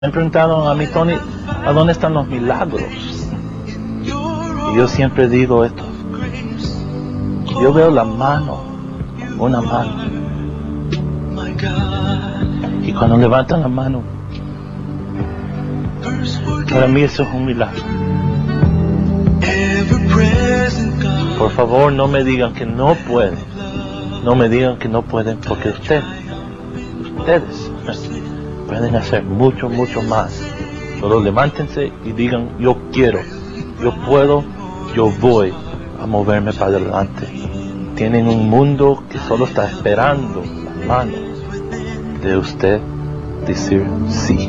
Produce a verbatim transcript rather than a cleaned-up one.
Me preguntaron a mí, Tony, ¿a dónde están los milagros? Y yo siempre digo esto. Yo veo la mano, una mano. Y cuando levantan la mano, para mí eso es un milagro. Por favor, no me digan que no pueden. No me digan que no pueden, porque ustedes, ustedes pueden hacer mucho, mucho más. Solo levántense y digan, yo quiero, yo puedo, yo voy a moverme para adelante. Tienen un mundo que solo está esperando la mano de usted decir sí.